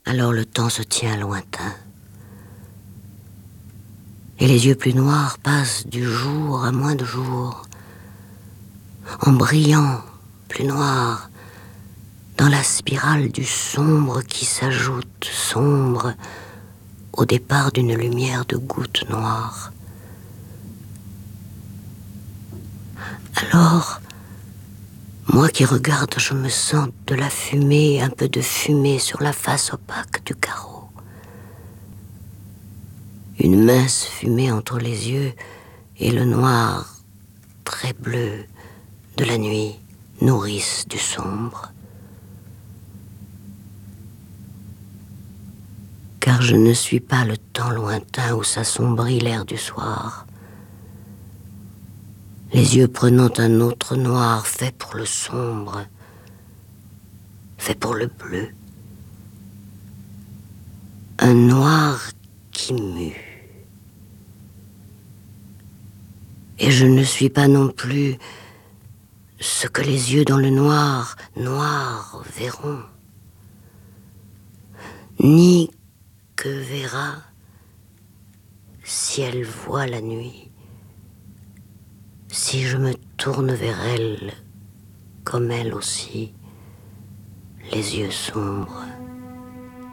Alors le temps se tient lointain. Et les yeux plus noirs passent du jour à moins de jour, en brillant plus noir, dans la spirale du sombre qui s'ajoute sombre au départ d'une lumière de gouttes noires. Alors, moi qui regarde, je me sens de la fumée, un peu de fumée sur la face opaque du carreau. Une mince fumée entre les yeux et le noir très bleu de la nuit nourrissent du sombre. Car je ne suis pas le temps lointain où s'assombrit l'air du soir, les yeux prenant un autre noir fait pour le sombre, fait pour le bleu, un noir qui mue. Et je ne suis pas non plus ce que les yeux dans le noir, noir, verront, ni que verra si elle voit la nuit, si je me tourne vers elle, comme elle aussi, les yeux sombres.